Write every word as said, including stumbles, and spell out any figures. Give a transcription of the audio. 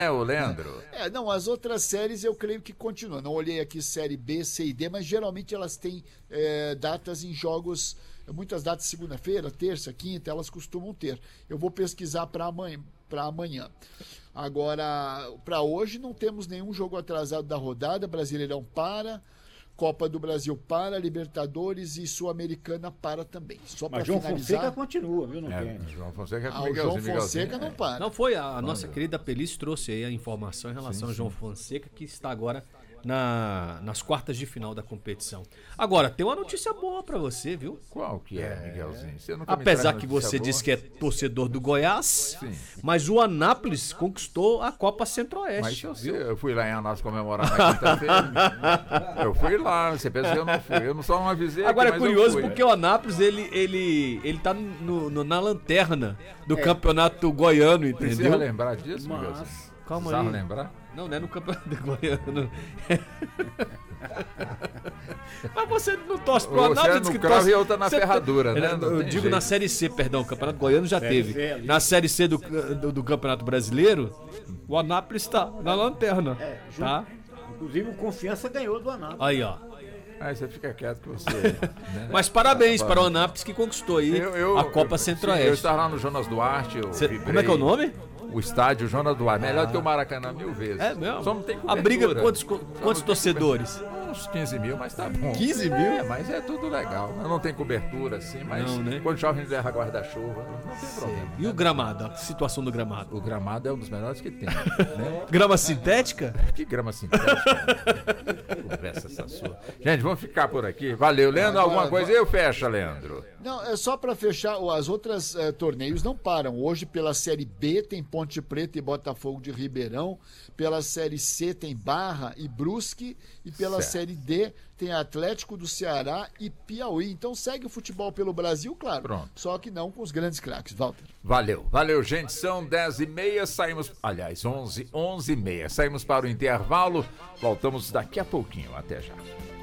É, o Leandro. É, não, as outras séries eu creio que continuam. Não olhei aqui série B, C e D, mas geralmente elas têm é, datas em jogos, muitas datas segunda-feira, terça, quinta, elas costumam ter. Eu vou pesquisar para amanhã, para amanhã. Agora, para hoje não temos nenhum jogo atrasado da rodada, Brasileirão para, Copa do Brasil para, Libertadores e Sul-Americana para também. Só para João finalizar... Fonseca continua, viu? Não É, tem. João Fonseca é Ah, com o João Miguelzinho, Fonseca Miguelzinho, não para. Não foi, a, a nossa querida Pelis trouxe aí a informação em relação Sim, ao João sim. Fonseca, que está agora na, nas quartas de final da competição. Agora, tem uma notícia boa pra você, viu? Qual que é, Miguelzinho? Você nunca me Apesar traz que notícia você boa? disse que é torcedor do Goiás, Sim. mas o Anápolis conquistou a Copa Centro-Oeste. Mas eu, sei, eu fui lá em Anápolis comemorar na quinta-feira. Eu fui lá, você pensa que eu não fui. Eu não só não avisei. Agora aqui, é mas eu curioso fui. porque o Anápolis ele, ele, ele tá no, no- na lanterna do campeonato goiano, Precisa entendeu? lembrar disso, Mas- Miguelzinho? Calma Precisava aí. lembrar? Não, não é no campeonato goiano. Mas você não torce pro Você Anápolis é no que cravo torce... e outra na você- ferradura, né? É, Não Eu tem digo jeito. na Série C, perdão, o Campeonato Goiano já Série teve. C ali. Na Série C do, do, do Campeonato Brasileiro, o Anápolis tá na lanterna, É, junto- tá? Inclusive o Confiança ganhou do Anápolis. Aí, ó. Aí você fica quieto que você... né? Mas parabéns para o Anápolis que conquistou aí Eu- eu- a Copa eu- sim, Centro-Oeste. Eu estava lá no Jonas Duarte, eu Cê- vibrei. como é que é o nome? O estádio Jonas Duarte, melhor do que o Maracanã mil vezes. É mesmo? Só não tem A cobertura. briga, quantos, Só quantos não tem torcedores? cobertura. Uns quinze mil, mas tá bom. quinze mil? É, mas é tudo legal. Não tem cobertura assim, mas Não, né? quando chove a gente leva guarda-chuva, não tem problema. E o gramado, a situação do gramado? O gramado é um dos melhores que tem. Né? Grama sintética? Que grama sintética. Conversa essa sua. Gente, vamos ficar por aqui. Valeu, Leandro. Agora, Alguma coisa? agora- Eu fecho, Leandro. Não, é só para fechar, as outras eh, torneios não param. Hoje pela Série B tem Ponte Preta e Botafogo de Ribeirão, pela Série C tem Barra e Brusque e pela Certo. Série D tem Atlético do Ceará e Piauí. Então segue o futebol pelo Brasil, claro. Pronto. Só que não com os grandes craques, Walter. Valeu, valeu, gente. São dez e meia, saímos. Aliás, onze, onze e meia. Saímos para o intervalo. Voltamos daqui a pouquinho. Até já.